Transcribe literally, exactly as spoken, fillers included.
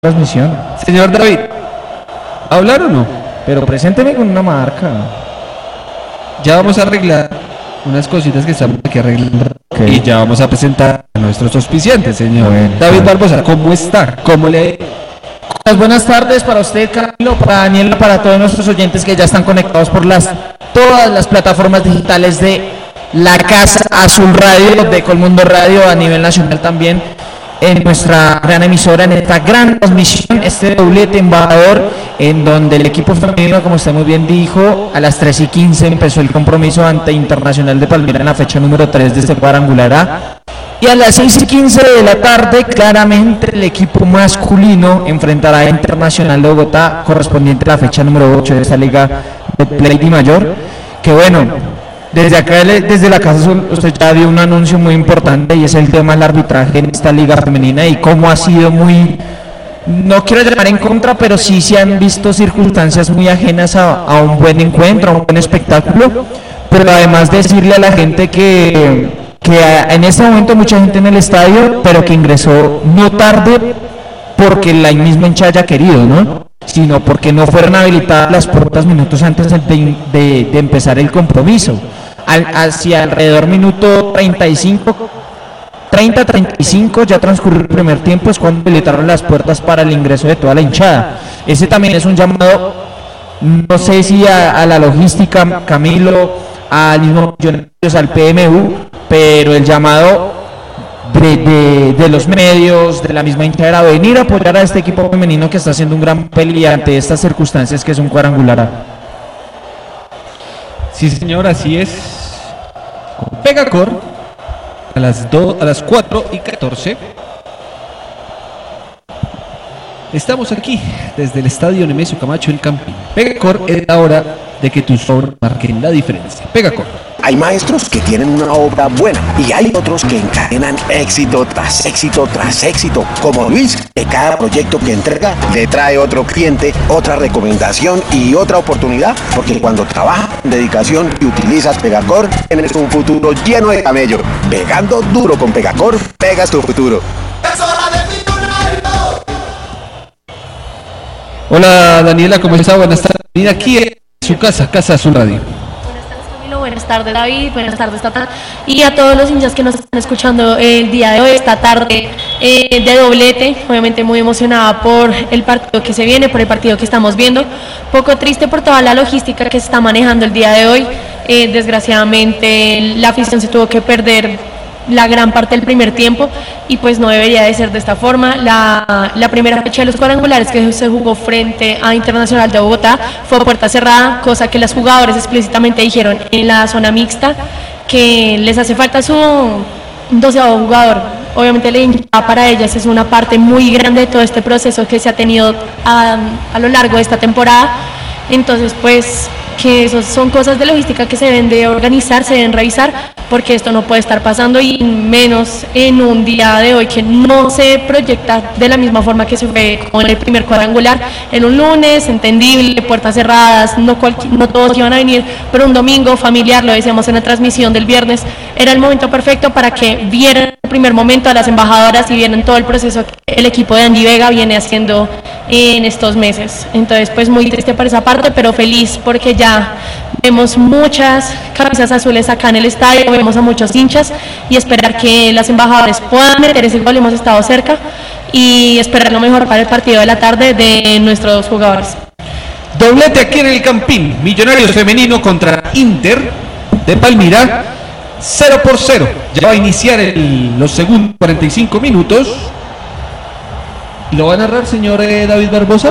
transmisión. Señor David, ¿va a hablar o no? Pero presénteme con una marca. Ya vamos a arreglar unas cositas que estamos aquí arreglando. Okay. Y ya vamos a presentar a nuestros auspiciantes, señor. Bueno, David Barbosa, ¿cómo está? ¿Cómo le...? Buenas tardes para usted, Camilo, para Daniela, para todos nuestros oyentes que ya están conectados por las todas las plataformas digitales de la Casa Azul Radio, de Colmundo Radio, a nivel nacional también, en nuestra gran emisora, en esta gran transmisión, este doblete embajador, en donde el equipo femenino, como usted muy bien dijo, a las tres y quince empezó el compromiso ante Internacional de Palmira en la fecha número tres de este cuadrangular A. Y a las seis y quince de la tarde, claramente el equipo masculino enfrentará a Internacional de Bogotá, correspondiente a la fecha número ocho de esta liga de Play Di Mayor. Que bueno, desde acá, desde la Casa Azul, usted ya dio un anuncio muy importante y es el tema del arbitraje en esta liga femenina y cómo ha sido muy, no quiero llamar en contra, pero sí se han visto circunstancias muy ajenas a, a un buen encuentro, a un buen espectáculo. Pero además decirle a la gente que... que en este momento mucha gente en el estadio, pero que ingresó no tarde porque la misma hinchada haya querido, ¿no? Sino porque no fueron habilitadas las puertas minutos antes de, de, de empezar el compromiso. Al, hacia alrededor minuto treinta y cinco, treinta a treinta y cinco, ya transcurrió el primer tiempo, es cuando habilitaron las puertas para el ingreso de toda la hinchada. Ese también es un llamado, no sé si a, a la logística, Camilo, al mismo Millonarios, al P M U, pero el llamado de, de, de los medios, de la misma hinchada, a venir a apoyar a este equipo femenino que está haciendo un gran papel ante estas circunstancias que es un cuadrangular. Sí, señor, así es. Pegacor a las dos, a las cuatro y catorce. Estamos aquí desde el estadio Nemesio Camacho en Campín. Pegacor es la hora de que tus obras marquen la diferencia. Pegacor. Hay maestros que tienen una obra buena y hay otros que encadenan éxito tras éxito tras éxito, como Luis, que cada proyecto que entrega le trae otro cliente, otra recomendación y otra oportunidad, porque cuando trabajas con dedicación y utilizas Pegacor, tienes un futuro lleno de camello. Pegando duro con Pegacor, pegas tu futuro. Hola Daniela, ¿cómo está? Buenas tardes. Mira aquí en su casa, Casa Azul Radio. Buenas tardes David, buenas tardes Tata y a todos los hinchas que nos están escuchando el día de hoy, esta tarde eh, de doblete, obviamente muy emocionada por el partido que se viene, por el partido que estamos viendo, poco triste por toda la logística que se está manejando el día de hoy, eh, desgraciadamente la afición se tuvo que perder la gran parte del primer tiempo y pues no debería de ser de esta forma. La, la primera fecha de los cuadrangulares que se jugó frente a Internacional de Bogotá fue a puerta cerrada, cosa que las jugadoras explícitamente dijeron en la zona mixta que les hace falta su doceavo jugador. Obviamente la hinchada para ellas es una parte muy grande de todo este proceso que se ha tenido a, a lo largo de esta temporada, entonces pues que eso son cosas de logística que se deben de organizar, se deben revisar, porque esto no puede estar pasando y menos en un día de hoy que no se proyecta de la misma forma que se fue con el primer cuadrangular, en un lunes, entendible, puertas cerradas, no, no todos iban a venir, pero un domingo familiar, lo decíamos en la transmisión del viernes, era el momento perfecto para que vieran el primer momento a las embajadoras y vieran todo el proceso que el equipo de Andy Vega viene haciendo en estos meses. Entonces pues muy triste por esa parte, pero feliz porque ya vemos muchas camisas azules acá en el estadio, vemos a muchos hinchas y esperar que las embajadoras puedan meter ese gol, hemos estado cerca y esperar lo mejor para el partido de la tarde de nuestros jugadores. Doblete aquí en el Campín, Millonarios femenino contra Inter de Palmira, cero por cero. Ya va a iniciar el, los segundos cuarenta y cinco minutos. ¿Lo va a narrar, señor eh, David Barbosa?